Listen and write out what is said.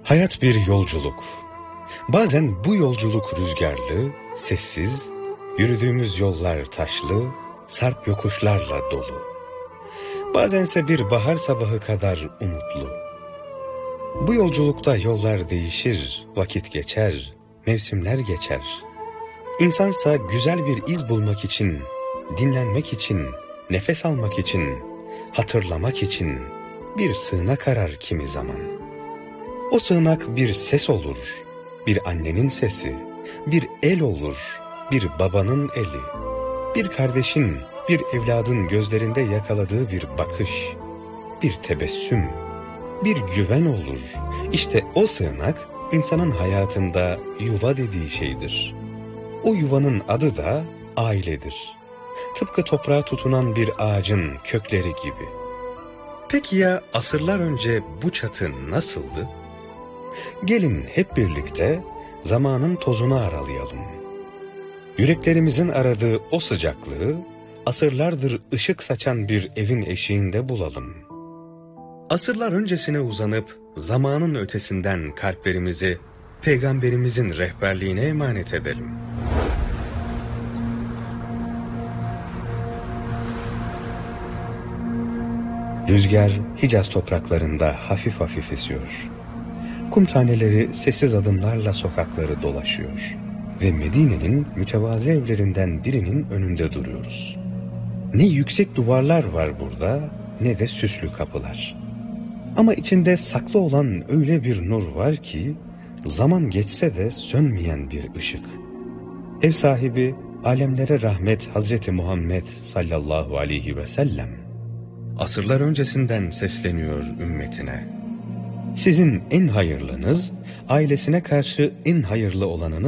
Hayat bir yolculuk. Bazen bu yolculuk rüzgarlı, sessiz, yürüdüğümüz yollar taşlı, sarp yokuşlarla dolu. Bazense bir bahar sabahı kadar umutlu. Bu yolculukta yollar değişir, vakit geçer, mevsimler geçer. İnsansa güzel bir iz bulmak için, dinlenmek için, nefes almak için, hatırlamak için bir sığınak arar kimi zaman. O sığınak bir ses olur, bir annenin sesi, bir el olur, bir babanın eli, bir kardeşin, bir evladın gözlerinde yakaladığı bir bakış, bir tebessüm, bir güven olur. İşte o sığınak insanın hayatında yuva dediği şeydir. O yuvanın adı da ailedir. Tıpkı toprağa tutunan bir ağacın kökleri gibi. Peki ya asırlar önce bu çatı nasıldı? Gelin hep birlikte zamanın tozunu aralayalım. Yüreklerimizin aradığı o sıcaklığı asırlardır ışık saçan bir evin eşiğinde bulalım. Asırlar öncesine uzanıp zamanın ötesinden kalplerimizi Peygamberimizin rehberliğine emanet edelim. Rüzgar Hicaz topraklarında hafif hafif esiyor. Kum taneleri sessiz adımlarla sokakları dolaşıyor. Ve Medine'nin mütevazı evlerinden birinin önünde duruyoruz. Ne yüksek duvarlar var burada, ne de süslü kapılar. Ama içinde saklı olan öyle bir nur var ki, zaman geçse de sönmeyen bir ışık. Ev sahibi, alemlere rahmet Hazreti Muhammed sallallahu aleyhi ve sellem, asırlar öncesinden sesleniyor ümmetine. Sizin en hayırlınız, ailesine karşı en hayırlı olanınız,